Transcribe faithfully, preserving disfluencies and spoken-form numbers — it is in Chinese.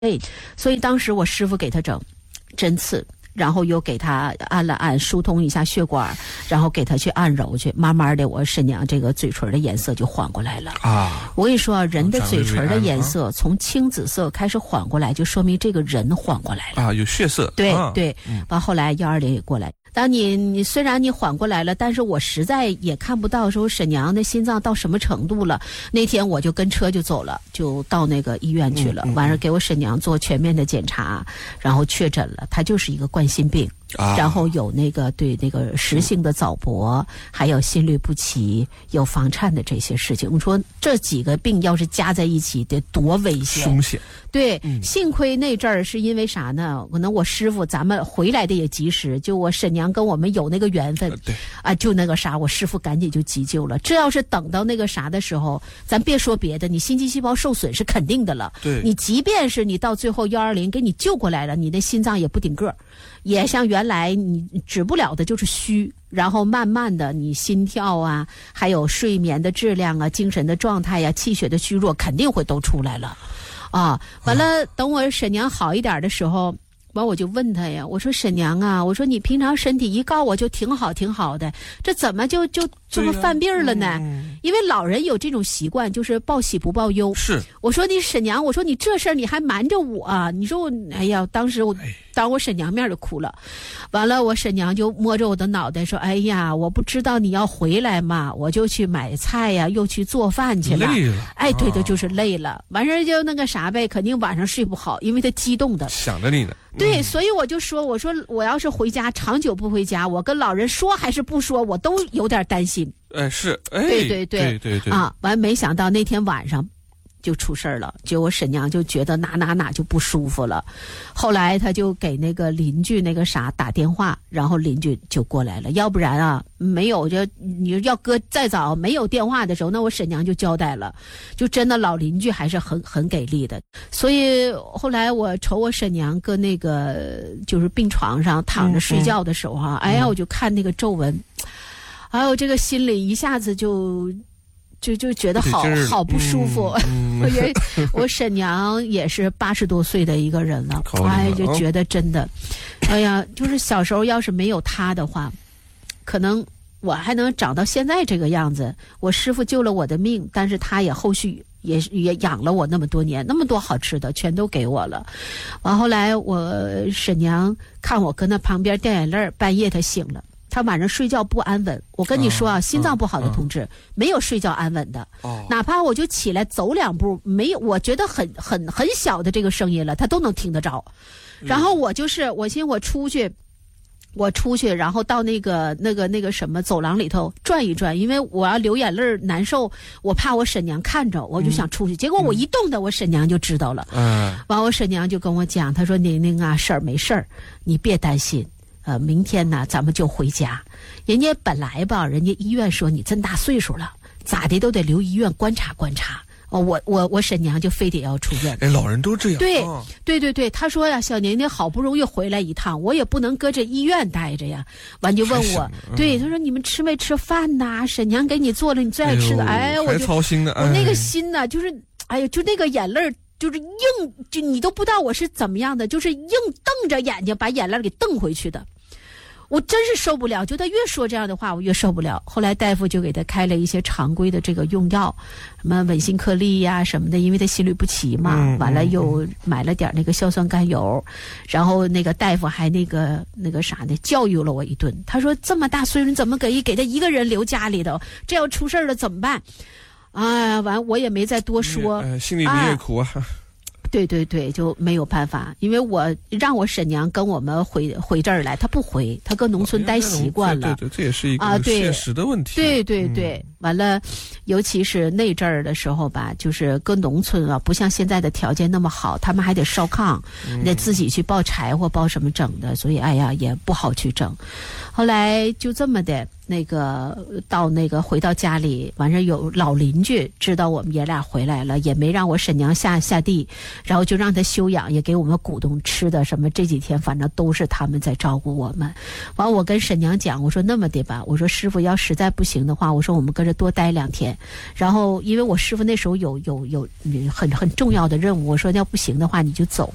哎，所以当时我师傅给他整针刺，然后又给他按了按，疏通一下血管，然后给他去按揉去，慢慢的我婶娘这个嘴唇的颜色就缓过来了啊！我跟你说啊，人的嘴唇的颜色从青紫色开始缓过来，就说明这个人缓过来了啊，有血色。 对、 啊、 对，完、嗯、后来幺二零也过来。当你你虽然你缓过来了，但是我实在也看不到说婶娘的心脏到什么程度了。那天我就跟车就走了，就到那个医院去了，完事给我婶娘做全面的检查，然后确诊了，她就是一个冠心病。啊、然后有那个对那个实性的早搏，还有心律不齐，有房颤的这些事情。我说这几个病要是加在一起，得多危险！ 凶险。 对，嗯、幸亏那阵儿是因为啥呢？可能我师傅咱们回来的也及时，就我婶娘跟我们有那个缘分，呃、 对啊，就那个啥，我师傅赶紧就急救了。这要是等到那个啥的时候，咱别说别的，你心肌细胞受损是肯定的了。 对， 你即便是你到最后幺二零给你救过来了，你的心脏也不顶个，也像原来你止不了的就是虚，然后慢慢的你心跳啊，还有睡眠的质量啊，精神的状态呀、啊，气血的虚弱肯定会都出来了，啊，完了，等我婶娘好一点的时候，完我就问她呀，我说婶娘啊，我说你平常身体一告我就挺好挺好的，这怎么就就这么犯病了呢？嗯、因为老人有这种习惯，就是报喜不报忧。 是， 我说你婶娘，我说你这事儿你还瞒着我、啊，你说我，哎呀，当时我。当我婶娘面就哭了，完了我婶娘就摸着我的脑袋说：“哎呀，我不知道你要回来嘛，我就去买菜呀，又去做饭去了。” 累了， 哎，对的，就是累了。完事儿就那个啥呗，肯定晚上睡不好，因为他激动的想着你呢。 对， 嗯、 所以我就说，我说我要是回家长久不回家，我跟老人说还是不说，我都有点担心。 哎，是，哎， 对对对对对对啊！完没想到那天晚上。就出事儿了，就我婶娘就觉得哪哪哪就不舒服了，后来他就给那个邻居那个啥打电话，然后邻居就过来了，要不然啊没有就你要搁再早没有电话的时候，那我婶娘就交代了，就真的老邻居还是很很给力的，所以后来我瞅我婶娘搁那个就是病床上躺着睡觉的时候啊，嗯、哎呀我就看那个皱纹，哎呦这个心里一下子就。就就觉得好好不舒服，嗯嗯、也我婶娘也是八十多岁的一个人了，哎，就觉得真的，哎呀，就是小时候要是没有她的话，可能我还能长到现在这个样子。我师傅救了我的命，但是他也后续也也养了我那么多年，那么多好吃的全都给我了。完后来我婶娘看我搁那旁边掉眼泪，半夜她醒了。他晚上睡觉不安稳，我跟你说啊，嗯、心脏不好的同志、嗯、没有睡觉安稳的，哦、哪怕我就起来走两步，没有，我觉得很很很小的这个声音了，他都能听得着。然后我就是我寻思我出去，我出去，然后到那个那个那个什么走廊里头转一转，因为我要流眼泪难受，我怕我婶娘看着，我就想出去。嗯、结果我一动的，我婶娘就知道了。嗯，完我婶娘就跟我讲，她说宁宁啊，事儿没事儿，你别担心。呃，明天呢，咱们就回家。人家本来吧，人家医院说你这么大岁数了，咋的都得留医院观察观察。哦，我我我婶娘就非得要出院。 哎，老人都这样。 对， 哦、 对对对，他说呀，小宁宁好不容易回来一趟，我也不能搁这医院待着呀。完就问我，嗯、对，他说你们吃没吃饭呐？婶娘给你做了你最爱吃的。哎，我就还操心呢。哎、 我那个心呢，就是哎呀，就那个眼泪。就是硬，就你都不知道我是怎么样的，就是硬瞪着眼睛把眼泪给瞪回去的。我真是受不了，就他越说这样的话，我越受不了。后来大夫就给他开了一些常规的这个用药，什么稳心颗粒呀、啊、什么的，因为他心律不齐嘛。嗯、完了又买了点那个硝酸甘油，然后那个大夫还那个那个啥的教育了我一顿。他说这么大岁数你怎么给给他一个人留家里头？这要出事了怎么办？啊，完我也没再多说， 呃、心里你也苦啊。啊对对对，就没有办法，因为我让我婶娘跟我们回回这儿来，她不回，她搁农村待习惯了。 对对，这也是一个现实的问题。 对对对，嗯、完了，尤其是那阵儿的时候吧，就是搁农村啊，不像现在的条件那么好，他们还得烧炕，嗯、得自己去抱柴火、抱什么整的，所以哎呀也不好去整。后来就这么的。那个到那个回到家里，完事有老邻居知道我们爷俩回来了，也没让我婶娘下下地，然后就让他休养，也给我们鼓动吃的什么，这几天反正都是他们在照顾我们。完我跟婶娘讲，我说那么的吧，我说师傅要实在不行的话，我说我们搁这多待两天，然后因为我师傅那时候有有有很很重要的任务，我说要不行的话你就走。